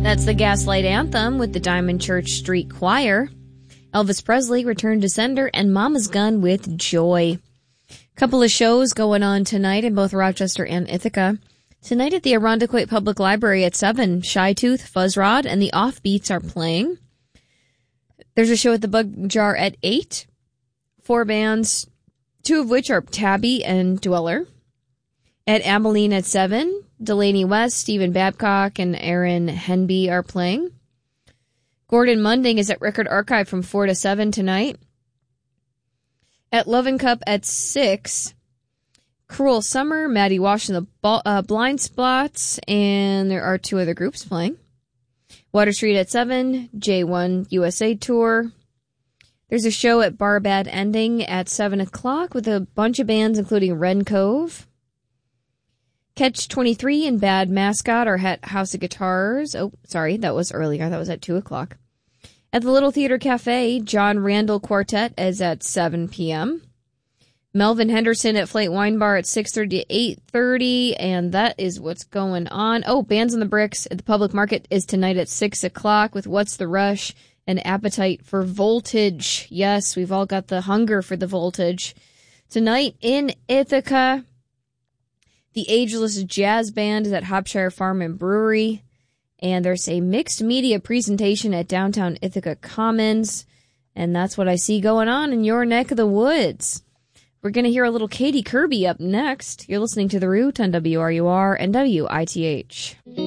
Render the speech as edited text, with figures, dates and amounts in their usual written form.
That's the Gaslight Anthem with the Diamond Church Street Choir. Elvis Presley, Return to Sender, and Mama's Gun with Joy. Couple of shows going on tonight in both Rochester and Ithaca. Tonight at the Irondequoit Public Library at 7, Shy Tooth, Fuzz Rod, and the Offbeats are playing. There's a show at the Bug Jar at 8. 4 bands, 2 of which are Tabby and Dweller. At Abilene at 7, Delaney West, Stephen Babcock, and Aaron Henby are playing. Gordon Munding is at Record Archive from 4 to 7 tonight. At Love and Cup at 6, Cruel Summer, Maddie Wash and the Blind Spots, and there are 2 other groups playing. Water Street at 7, J1 USA Tour. There's a show at Bar Bad Ending at 7 o'clock with a bunch of bands including Wren Cove. Catch 23 and Bad Mascot are at House of Guitars. Oh, sorry, that was earlier. That was at 2 o'clock. At the Little Theater Cafe, John Randall Quartet is at 7 p.m. Melvin Henderson at Flight Wine Bar at 6:30 to 8:30, and that is what's going on. Oh, Bands on the Bricks at the Public Market is tonight at 6 o'clock with What's the Rush and Appetite for Voltage. Yes, we've all got the hunger for the voltage. Tonight in Ithaca, the Ageless Jazz Band is at Hopshire Farm and Brewery. And there's a mixed media presentation at Downtown Ithaca Commons. And that's what I see going on in your neck of the woods. We're going to hear a little Katie Kirby up next. You're listening to The Root on WRUR and WITH.